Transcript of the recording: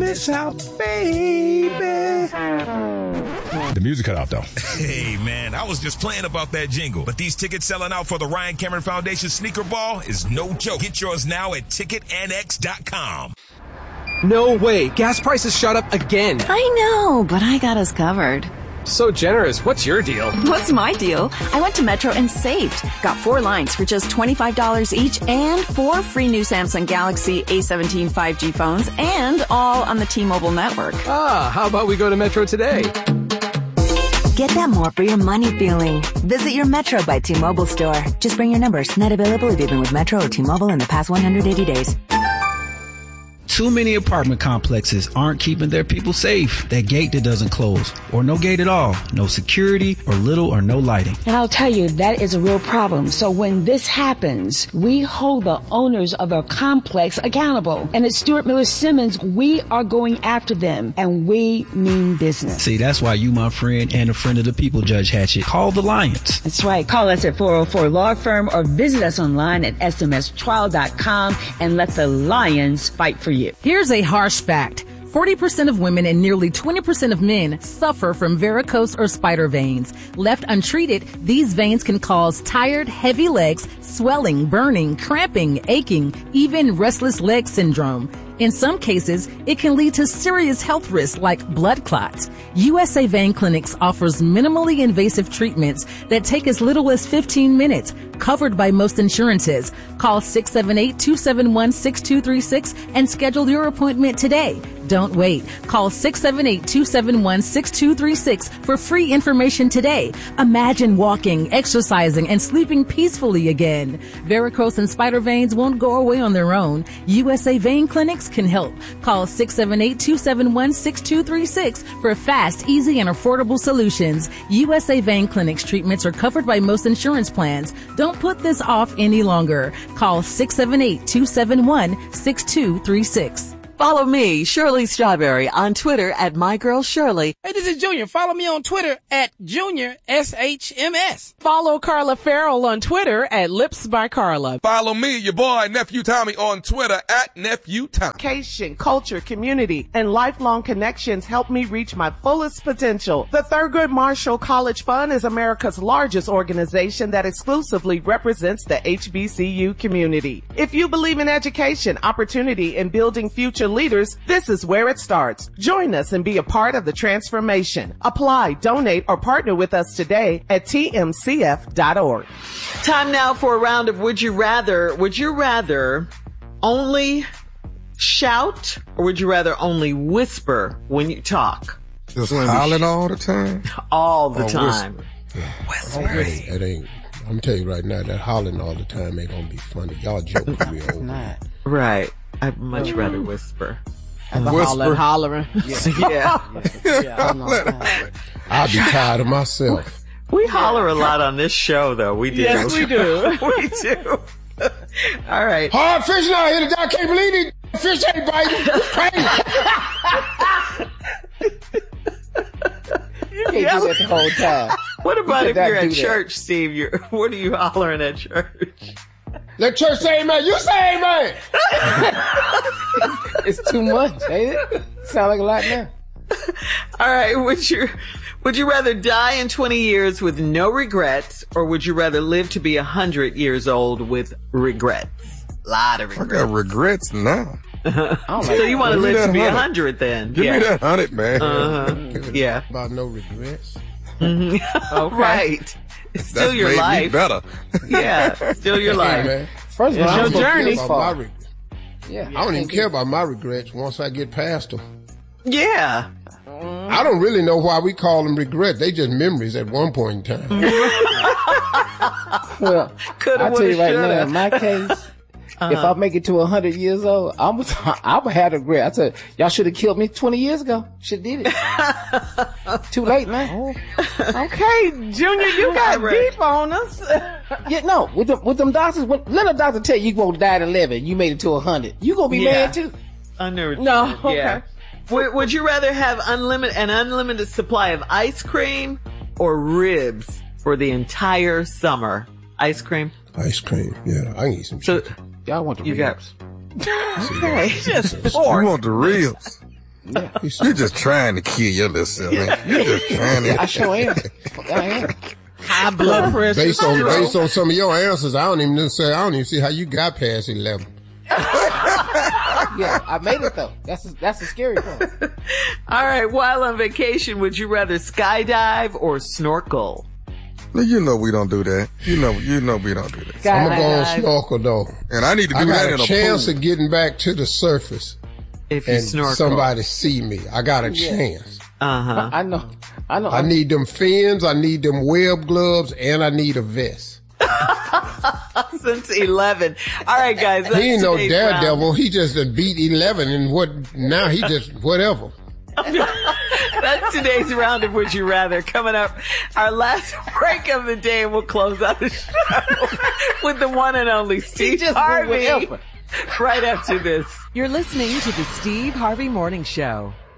this out, baby. The music cut out, though. Hey, man, I was just playing about that jingle. But these tickets selling out for the Ryan Cameron Foundation Sneaker Ball is no joke. Get yours now at ticketnx.com. No way. Gas prices shot up again. I know, but I got us covered. So generous. What's your deal? What's my deal? I went to Metro and saved. Got 4 lines for just $25 each and 4 free new Samsung Galaxy A17 5G phones and all on the T-Mobile network. How about we go to Metro today? Get that more for your money feeling. Visit your Metro by T-Mobile store. Just bring your numbers. Not available if you've been with Metro or T-Mobile in the past 180 days. Too many apartment complexes aren't keeping their people safe. That gate that doesn't close, or no gate at all, no security, or little or no lighting. And I'll tell you, that is a real problem. So when this happens, we hold the owners of a complex accountable. And at Stuart Miller Simmons, we are going after them, and we mean business. See, that's why you, my friend, and a friend of the people, Judge Hatchett, call the Lions. That's right. Call us at 404 Law Firm or visit us online at smstrial.com and let the Lions fight for you. Here's a harsh fact. 40% of women and nearly 20% of men suffer from varicose or spider veins. Left untreated, these veins can cause tired, heavy legs, swelling, burning, cramping, aching, even restless leg syndrome. In some cases, it can lead to serious health risks like blood clots. USA Vein Clinics offers minimally invasive treatments that take as little as 15 minutes, covered by most insurances. Call 678-271-6236 and schedule your appointment today. Don't wait. Call 678-271-6236 for free information today. Imagine walking, exercising, and sleeping peacefully again. Varicose and spider veins won't go away on their own. USA Vein Clinics can help. Call 678-271-6236 for fast, easy, and affordable solutions. USA Vein Clinics treatments are covered by most insurance plans. Don't put this off any longer. Call 678-271-6236. Follow me, Shirley Strawberry, on Twitter at MyGirlShirley. Hey, this is Junior. Follow me on Twitter at JuniorSHMS. Follow Carla Farrell on Twitter at Lips by Carla. Follow me, your boy, Nephew Tommy, on Twitter at Nephew Tommy. Education, culture, community, and lifelong connections help me reach my fullest potential. The Thurgood Marshall College Fund is America's largest organization that exclusively represents the HBCU community. If you believe in education, opportunity, and building future leaders, this is where it starts. Join us and be a part of the transformation. Apply, donate, or partner with us today at tmcf.org. Time now for a round of Would You Rather. Would you rather only shout or would you rather only whisper when you talk? Just hollering all the time? All the time. Whisper. It ain't. I'm gonna tell you right now, that hollering all the time ain't gonna be funny. Y'all joking me over. Right. I'd much rather whisper. Hollering. Yeah. I'll be tired of myself. We holler a lot on this show, though. We do. Yes, we do. We do. All right. Hard fishing out here today. I can't believe it. Fish ain't biting. You can't do that the whole time. What about if you're at church, Steve? What are you hollering at church? Let church say amen. You say amen. It's too much, ain't it? Sound like a lot now. All right. Would you rather die in 20 years with no regrets, or would you rather live to be 100 years old with regrets? A lot of regrets. I got regrets now. So you want to live to be 100 then? Give me that 100, man. Yeah. About no regrets. Okay. Right. It's still your life. Me better. Yeah, still your life. Man. First of all, it's your journey. I don't even care about my regrets once I get past them. Yeah. I don't really know why we call them regrets. They just memories at one point in time. Well, I'll tell you right now, in my case, if I make it to 100 years old, I'm gonna have regret. I said, y'all should have killed me 20 years ago. Should have did it. Too late, man. Okay, Junior, you got deep on us. Yeah, no, with them doctors, let a doctor tell you going to die at 11, you made it to 100. You gonna be mad too. No, okay. Yeah. Would you rather have an unlimited supply of ice cream or ribs for the entire summer? Ice cream? Ice cream, yeah. I can eat some chicken. Y'all want the ribs. Okay, just you want the ribs. Yeah. You're just trying to kill your little self, man. You're just trying to. I sure am. I am. High blood pressure. Based on some of your answers, I don't even see how you got past 11. Yeah, I made it though. That's the scary part. All right. While on vacation, would you rather skydive or snorkel? You know we don't do that. You know we don't do that. I'm gonna go on snorkel though. And I need to do that in a pool. I got a chance of getting back to the surface. If you snorkel. Somebody see me. I got a chance. Uh-huh. I know. I need them fins, I need them web gloves, and I need a vest. Since 11. All right, guys. He ain't no daredevil. Round. He just beat 11 and now he just whatever. That's today's round of Would You Rather. Coming up, our last break of the day, and we'll close out the show with the one and only Steve Harvey. Right after this. You're listening to the Steve Harvey Morning Show.